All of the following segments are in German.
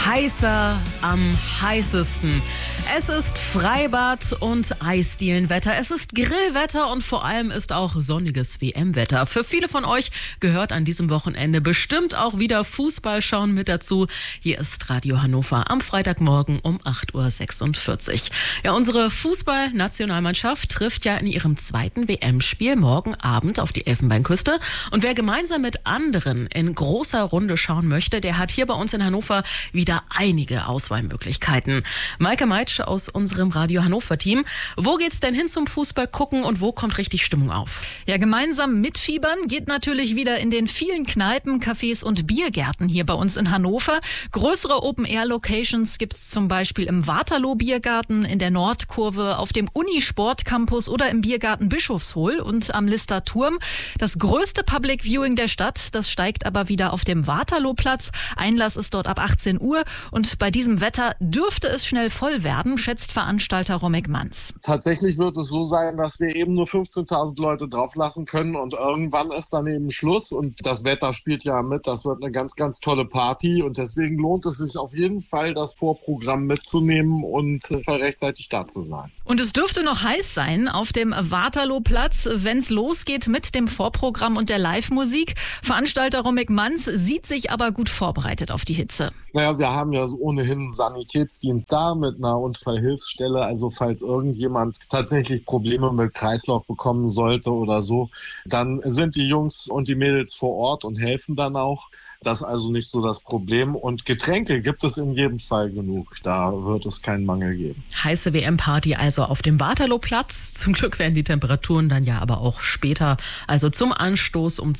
heißer am heißesten. Es ist Freibad- und Eisdielenwetter, es ist Grillwetter und vor allem ist auch sonniges WM-Wetter. Für viele von euch gehört an diesem Wochenende bestimmt auch wieder Fußball schauen mit dazu. Hier ist Radio Hannover am Freitagmorgen um 8.46 Uhr. Ja, unsere Fußballnationalmannschaft trifft ja in ihrem zweiten WM-Spiel morgen Abend auf die Elfenbeinküste. Und wer gemeinsam mit anderen in großer Runde schauen möchte, der hat hier bei uns in Hannover wieder einige Auswahlmöglichkeiten. Maike Meitsch aus unserem Radio Hannover-Team. Wo geht's denn hin zum Fußball gucken und wo kommt richtig Stimmung auf? Ja, gemeinsam mitfiebern geht natürlich wieder in den vielen Kneipen, Cafés und Biergärten hier bei uns in Hannover. Größere Open-Air-Locations gibt's zum Beispiel im Waterloo-Biergarten, in der Nordkurve, auf dem Unisport-Campus oder im Biergarten Bischofshohl und am Lister Turm. Das größte Public Viewing der Stadt, das steigt aber wieder auf dem Waterloo-Platz. Einlass ist dort ab 18 Uhr und bei diesem Wetter dürfte es schnell voll werden, schätzt Veranstalter Romek Manz. Tatsächlich wird es so sein, dass wir eben nur 15.000 Leute drauflassen können und irgendwann ist dann eben Schluss und das Wetter spielt ja mit. Das wird eine ganz, ganz tolle Party und deswegen lohnt es sich auf jeden Fall, das Vorprogramm mitzunehmen und rechtzeitig da zu sein. Und es dürfte noch heiß sein auf dem Waterloo-Platz, wenn es losgeht mit dem Vorprogramm und der Live-Musik. Veranstalter Romek Manz sieht sich aber gut vorbereitet auf die Hitze. Naja, wir haben ja ohnehin einen Sanitätsdienst da mit einer Unfallhilfsstelle. Also falls irgendjemand tatsächlich Probleme mit Kreislauf bekommen sollte oder so, dann sind die Jungs und die Mädels vor Ort und helfen dann auch. Das ist also nicht so das Problem. Und Getränke gibt es in jedem Fall genug. Da wird es keinen Mangel geben. Heiße WM-Party also auf dem Waterloo-Platz. Zum Glück werden die Temperaturen dann ja aber auch später, also zum Anstoß um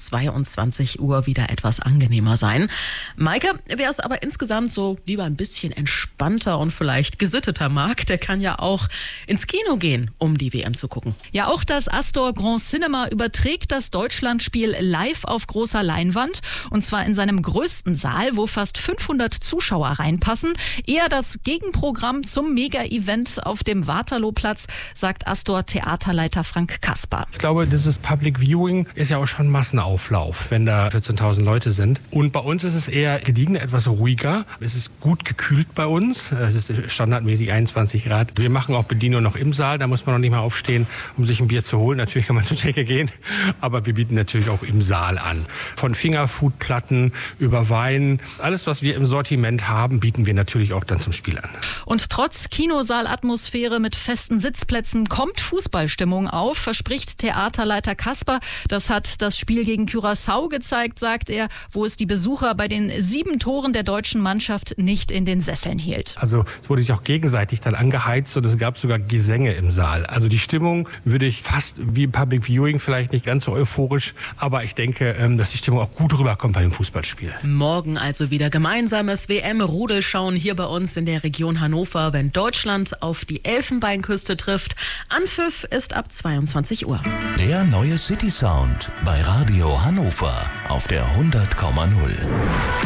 22 Uhr wieder etwas angenehmer sein. Maike, wer es aber insgesamt so lieber ein bisschen entspannter und vielleicht gesitteter mag, der kann ja auch ins Kino gehen, um die WM zu gucken. Ja, auch das Astor Grand Cinema überträgt das Deutschlandspiel live auf großer Leinwand und zwar in seinem größten Saal, wo fast 500 Zuschauer reinpassen. Eher das Gegenprogramm zum Mega-Event auf dem Waterloo-Platz, sagt Astor-Theaterleiter Frank Kasper. Ich glaube, dieses Public Viewing ist ja auch schon Massenauflauf, wenn da 14.000 Leute sind. Und bei uns ist es eher gediegen, etwas ruhiger. Es ist gut gekühlt bei uns. Es ist standardmäßig 21 Grad. Wir machen auch Bedienung noch im Saal. Da muss man noch nicht mal aufstehen, um sich ein Bier zu holen. Natürlich kann man zur Theke gehen. Aber wir bieten natürlich auch im Saal an. Von Fingerfood-Platten über Wein. Alles, was wir im Sortiment haben, bieten wir natürlich auch dann zum Spiel an. Und trotz Kinosaalatmosphäre mit festen Sitzplätzen kommt Fußballstimmung auf, verspricht Theaterleiter Kasper. Das hat das Spiel gegen Curaçao gezeigt, sagt er, wo es die Besucher bei den 7 Toren der deutschen Mannschaft nicht in den Sesseln hielt. Also es wurde sich auch gegenseitig dann angeheizt und es gab sogar Gesänge im Saal. Also die Stimmung würde ich fast wie im Public Viewing, vielleicht nicht ganz so euphorisch, aber ich denke, dass die Stimmung auch gut rüberkommt bei dem Fußballspiel. Morgen also wieder gemeinsames WM-Rudelschauen hier bei uns in der Region Hannover, wenn Deutschland auf die Elfenbeinküste trifft. Anpfiff ist ab 22 Uhr. Der neue City Sound bei Radio Hannover auf der 100,0.